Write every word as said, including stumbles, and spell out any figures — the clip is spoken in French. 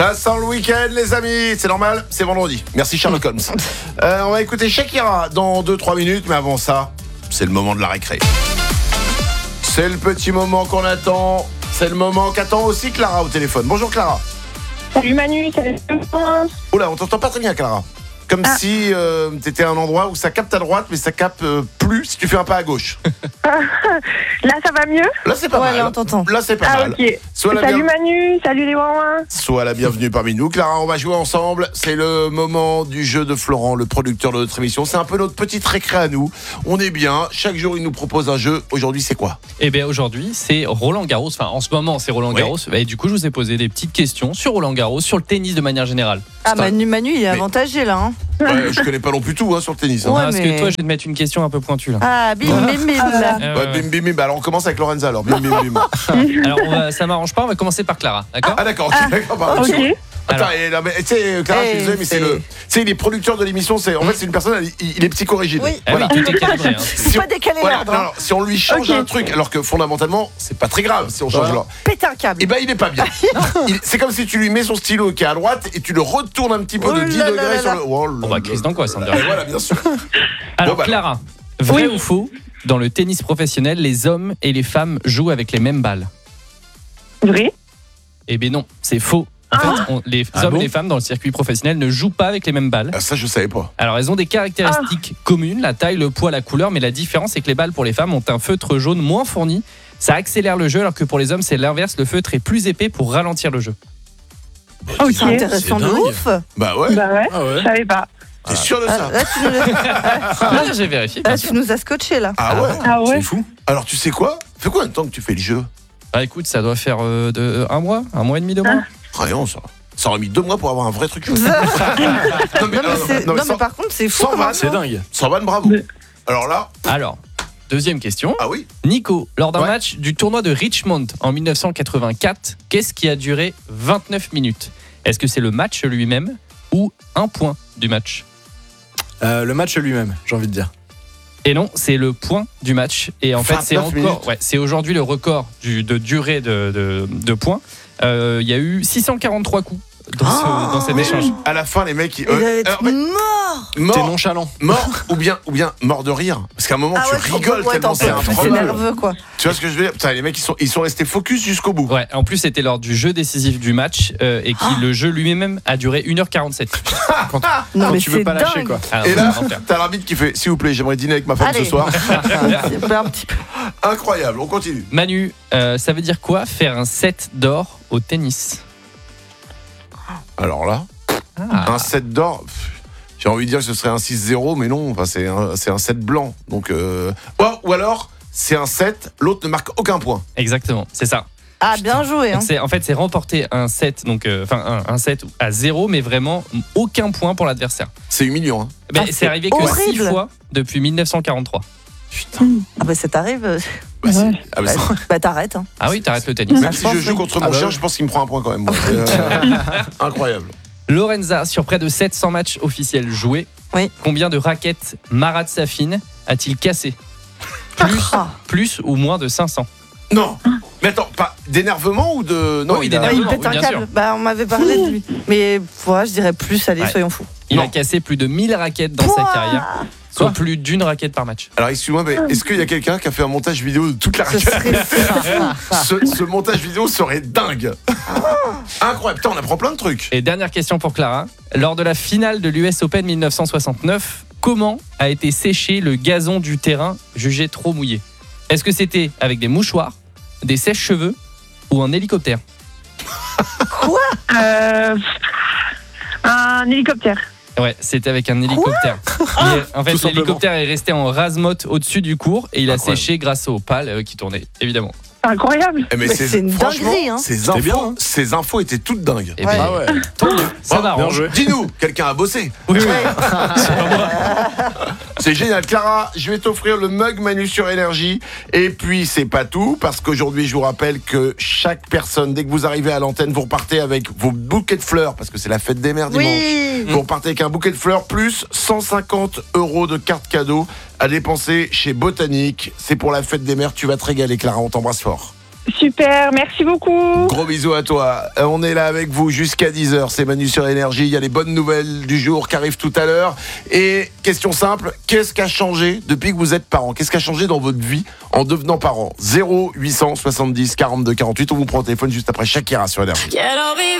Ça sent le week-end, les amis. C'est normal, c'est vendredi. Merci Sherlock Holmes. Euh, on va écouter Shakira dans deux trois minutes, mais avant ça, c'est le moment de la récré. C'est le petit moment qu'on attend. C'est le moment qu'attend aussi Clara au téléphone. Bonjour Clara. Salut Manu, salut Clémence. Oula, on t'entend pas très bien Clara. Comme ah. si euh, t'étais à un endroit où ça capte à droite, mais ça capte euh, plus si tu fais un pas à gauche. Là, ça va mieux ? Là, c'est pas ouais, mal. Là, on t'entend. Là, c'est pas ah, mal. Okay. Sois la salut bien... Manu, salut les ouin-ouin. Sois la bienvenue parmi nous. Clara, on va jouer ensemble. C'est le moment du jeu de Florent, le producteur de notre émission. C'est un peu notre petite récré à nous. On est bien. Chaque jour, il nous propose un jeu. Aujourd'hui, c'est quoi ? Eh bien, aujourd'hui, c'est Roland Garros. Enfin, en ce moment, c'est Roland Garros. Oui. Et du coup, je vous ai posé des petites questions sur Roland Garros, sur le tennis de manière générale. Ah, Manu, Manu, il est mais... avantagé, là. Hein. Ouais, je connais pas non plus tout hein, sur le tennis. Hein. Ouais, parce mais... que toi, je vais te mettre une question un peu pointue là. Ah, bim, bim, bim. Euh, ouais, bim, bim, bim. Alors, on commence avec Lorenza. Alors, bim, bim, bim. alors, on va, ça m'arrange pas. On va commencer par Clara, d'accord ? Ah, d'accord. Okay, ah, d'accord bah, ok. Attends, tu sais, Clara, hey, je suis désolé, mais c'est, c'est le. Tu sais, les producteurs de l'émission, c'est, en fait, c'est une personne, il, il est psychorigide. Oui, voilà. Ah oui, tout est calibré. Hein. C'est si pas décalé voilà, l'ordre. Non, non, si on lui change okay. un truc, alors que fondamentalement, c'est pas très grave si on change l'ordre. Péter un câble. Et ben, il est pas bien. il, c'est comme si tu lui mets son stylo qui est à droite et tu le retournes un petit peu oh de dix degrés là sur le. Oh on va crise d'angoisse, hein, derrière. Voilà, bien sûr. Alors, bon, bah, Clara, vrai oui. ou faux, dans le tennis professionnel, les hommes et les femmes jouent avec les mêmes balles ? Vrai. Eh bien non, c'est faux. En fait, on, les ah hommes bon et les femmes dans le circuit professionnel ne jouent pas avec les mêmes balles. Ah, ça, je savais pas. Alors, elles ont des caractéristiques ah. communes, la taille, le poids, la couleur, mais la différence, c'est que les balles pour les femmes ont un feutre jaune moins fourni. Ça accélère le jeu, alors que pour les hommes, c'est l'inverse. Le feutre est plus épais pour ralentir le jeu. Ok. C'est intéressant de ouf. Bah ouais. Bah ouais, ah ouais. Je savais pas. T'es sûr de ça ? Ah, là, tu nous as... ah, j'ai vérifié. Là, tu nous as scotché, là. Ah ouais, ah ouais. C'est fou. Alors, tu sais quoi ? Fait combien de temps que tu fais le jeu ? Ah écoute, ça doit faire euh, de, euh, un mois, un mois et demi, deux mois. Ah. Rien, ça. Ça aurait mis deux mois pour avoir un vrai truc. non, mais, non, mais, non, mais, non, mais sans, par contre, c'est fou. cent vingt, c'est dingue. cent vingt, bravo. Mais... Alors là. Alors, deuxième question. Ah oui. Nico, lors d'un ouais. match du tournoi de Richmond en dix-neuf cent quatre-vingt-quatre, qu'est-ce qui a duré vingt-neuf minutes ? Est-ce que c'est le match lui-même ou un point du match ? euh, Le match lui-même, j'ai envie de dire. Et non, c'est le point du match. Et en fait, c'est encore, ouais, c'est aujourd'hui le record du, de durée de, de, de points. Il euh, y a eu six cent quarante-trois coups dans, ce, oh, dans cet échange. À la fin, les mecs, ils, euh, euh, mort. Mort. T'es nonchalant. Mort ou bien, ou bien mort de rire. Parce qu'à un moment, ah tu ouais, rigoles ouais, tellement c'est un c'est nerveux, quoi. Tu vois ce que je veux dire ? Putain, les mecs, ils sont, ils sont restés focus jusqu'au bout. Ouais, en plus, c'était lors du jeu décisif du match euh, et qui ah. le jeu lui-même a duré une heure quarante-sept. quand non, quand mais tu veux pas dingue. lâcher, quoi. Alors, et là, t'as l'arbitre qui fait, s'il vous plaît, j'aimerais dîner avec ma femme Allez. ce soir. C'est un petit peu. Incroyable, on continue. Manu, euh, ça veut dire quoi faire un set d'or au tennis ? Alors là, ah. un set d'or, j'ai envie de dire que ce serait un six zéro, mais non, enfin, c'est, un, c'est un set blanc. Donc, euh... oh, ou alors, c'est un set, l'autre ne marque aucun point. Exactement, c'est ça. Ah, bien joué. Hein. C'est, en fait, c'est remporter un set, donc, euh, un, un set à zéro, mais vraiment aucun point pour l'adversaire. C'est humiliant. Hein. Ben, ah, c'est, c'est arrivé horrible. que six fois depuis dix-neuf cent quarante-trois. Putain. Ah bah ça t'arrive. Bah, ouais. ah bah, bah, bah t'arrêtes. Hein. Ah oui, t'arrêtes le tennis. Même si je joue contre mon ah bah chien, ouais. je pense qu'il me prend un point quand même. Moi. euh, incroyable. Lorenza, sur près de sept cents matchs officiels joués, oui. combien de raquettes Marat Safin a-t-il cassé ? Plus, plus ou moins de cinq cents ? Non. Mais attends, pas d'énervement ou de... Non, oui, il, d'énervement, a... il pète oui, un bien câble. sûr. Bah, on m'avait parlé de lui. Mais ouais, je dirais plus, allez, ouais. soyons fous. Il non. a cassé plus de mille raquettes dans Pouah sa carrière, soit Quoi plus d'une raquette par match. Alors excuse-moi, mais est-ce qu'il y a quelqu'un qui a fait un montage vidéo de toute la raquette ? ce, ce montage vidéo serait dingue. Incroyable, putain, on apprend plein de trucs. Et dernière question pour Clara. Lors de la finale de l'U S Open dix-neuf cent soixante-neuf, comment a été séché le gazon du terrain jugé trop mouillé ? Est-ce que c'était avec des mouchoirs, des sèches-cheveux ou un hélicoptère ? Quoi ? euh, Un hélicoptère. Ouais, c'était avec un hélicoptère. Et, en fait, l'hélicoptère est resté en rase-motte au-dessus du cours et il a Incroyable. séché grâce aux pales euh, qui tournaient, évidemment. Incroyable. Eh mais mais c'est, c'est une franchement, dinguerie, hein. ces infos, bien, hein. ces infos étaient toutes dingues. Et ouais. Ah ouais. Tant mieux. Ça oh, m'arrange. Dis-nous, quelqu'un a bossé. Oui, oui. C'est pas moi. C'est génial. Clara, je vais t'offrir le mug Manu sur Énergie. Et puis, c'est pas tout, parce qu'aujourd'hui, je vous rappelle que chaque personne, dès que vous arrivez à l'antenne, vous repartez avec vos bouquets de fleurs, parce que c'est la fête des mères dimanche. Oui. Vous repartez avec un bouquet de fleurs, plus cent cinquante euros de carte cadeau à dépenser chez Botanique. C'est pour la fête des mères. Tu vas te régaler, Clara. On t'embrasse fort. Super, merci beaucoup. Gros bisous à toi. Euh, On est là avec vous jusqu'à dix heures. C'est Manu sur Énergie. Il y a les bonnes nouvelles du jour qui arrivent tout à l'heure. Et question simple, qu'est-ce qui a changé depuis que vous êtes parent? Qu'est-ce qui a changé dans votre vie en devenant parent? Zéro huit cent soixante-dix quarante-deux quarante-huit. On vous prend au téléphone juste après Shakira sur Énergie. Quiero vivir